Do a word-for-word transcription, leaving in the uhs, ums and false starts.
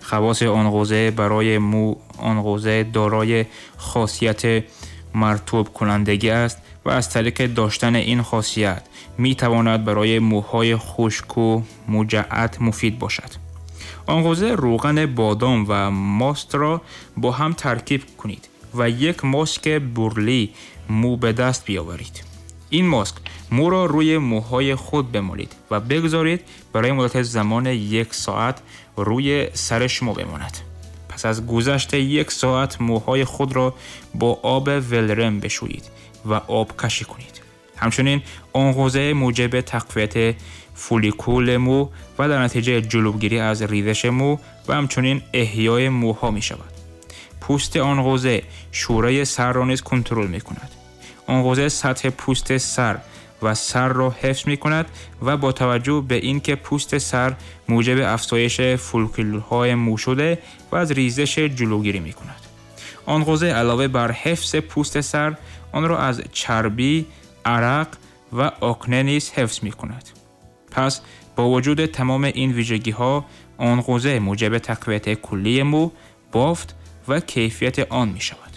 خواص آن غوزه برای مو آن غوزه دارای خاصیت مرطوب کنندگی است و از طریق داشتن این خاصیت می تواند برای موهای خشک و مجعد مفید باشد. آن غوزه روغن بادام و ماست را با هم ترکیب کنید و یک ماسک برلی مو به دست بیاورید. این ماسک مو را روی موهای خود بمالید و بگذارید برای مدت زمان یک ساعت روی سر شما بماند. پس از گذشت یک ساعت موهای خود را با آب ولرم بشویید و آب کشی کنید. همچنین آن غوزه موجب تقویت فولیکول مو و در نتیجه جلوگیری از ریزش مو و همچنین احیای موها می شود. پوست آن غوزه شوره سر را نیز کنترل می کند. آن غوزه سطح پوست سر و سر را حفظ می کند و با توجه به اینکه پوست سر موجب افزایش فولیکول‌های مو شده و از ریزش جلوگیری می کند. آن غوزه علاوه بر حفظ پوست سر آن را از چربی، عرق و آکنه نیز حفظ می کند. پس با وجود تمام این ویژگی ها آن غوزه موجب تقویت کلی مو، بافت و کیفیت آن می شود.